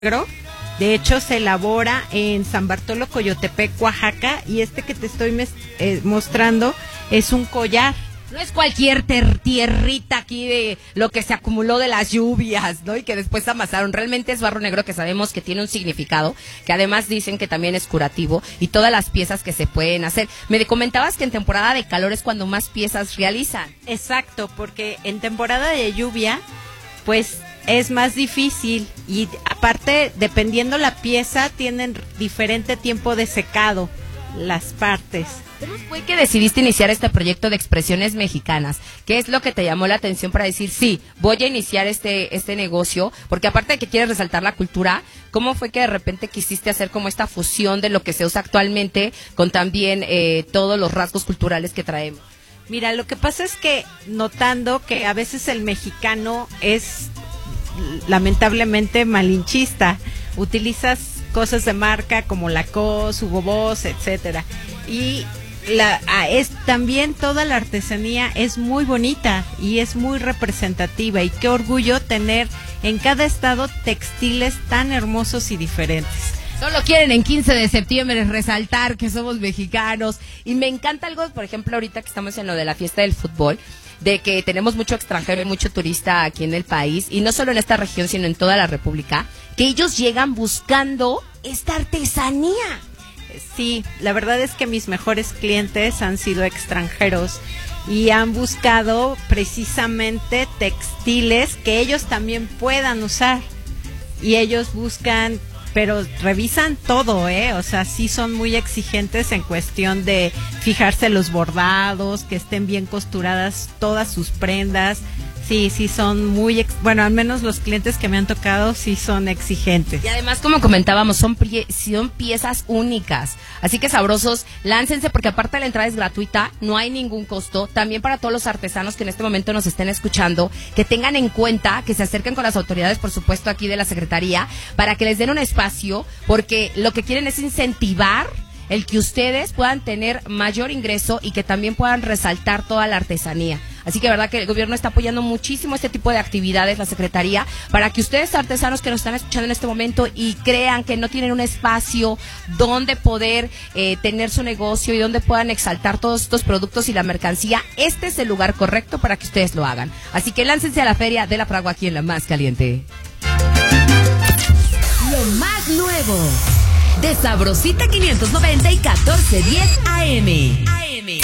negro. De hecho, se elabora en San Bartolo, Coyotepec, Oaxaca, y este que te estoy mostrando es un collar. No es cualquier tierrita aquí de lo que se acumuló de las lluvias, ¿no? Y que después amasaron. Realmente es barro negro, que sabemos que tiene un significado, que además dicen que también es curativo, y todas las piezas que se pueden hacer. Me comentabas que en temporada de calor es cuando más piezas realizan. Exacto, porque en temporada de lluvia, pues es más difícil, y aparte, dependiendo la pieza, tienen diferente tiempo de secado las partes. ¿Cómo fue que decidiste iniciar este proyecto de expresiones mexicanas? ¿Qué es lo que te llamó la atención para decir, sí, voy a iniciar este negocio? Porque aparte de que quieres resaltar la cultura, ¿cómo fue que de repente quisiste hacer como esta fusión de lo que se usa actualmente con también todos los rasgos culturales que traemos? Mira, lo que pasa es que notando que a veces el mexicano es lamentablemente malinchista, utilizas cosas de marca como Lacoste, Hugo Boss, etcétera, y también toda la artesanía es muy bonita y es muy representativa, y qué orgullo tener en cada estado textiles tan hermosos y diferentes. Solo quieren en 15 de septiembre resaltar que somos mexicanos, y me encanta algo, por ejemplo, ahorita que estamos en lo de la fiesta del fútbol, de que tenemos mucho extranjero y mucho turista aquí en el país, y no solo en esta región, sino en toda la República, que ellos llegan buscando esta artesanía. Sí, la verdad es que mis mejores clientes han sido extranjeros y han buscado precisamente textiles que ellos también puedan usar, y ellos buscan, pero revisan todo, o sea, sí son muy exigentes en cuestión de fijarse los bordados, que estén bien costuradas todas sus prendas. Sí, son muy, bueno, al menos los clientes que me han tocado sí son exigentes. Y además, como comentábamos, son piezas únicas. Así que sabrosos, láncense, porque aparte la entrada es gratuita, no hay ningún costo. También para todos los artesanos que en este momento nos estén escuchando, que tengan en cuenta, que se acerquen con las autoridades, por supuesto, aquí de la Secretaría, para que les den un espacio, porque lo que quieren es incentivar el que ustedes puedan tener mayor ingreso y que también puedan resaltar toda la artesanía. Así que verdad que el gobierno está apoyando muchísimo este tipo de actividades, la Secretaría, para que ustedes, artesanos que nos están escuchando en este momento y crean que no tienen un espacio donde poder tener su negocio y donde puedan exaltar todos estos productos y la mercancía, este es el lugar correcto para que ustedes lo hagan. Así que láncense a la Feria de la Fragua, aquí en La Más Caliente. Lo más nuevo de Sabrosita 590 y 1410 AM.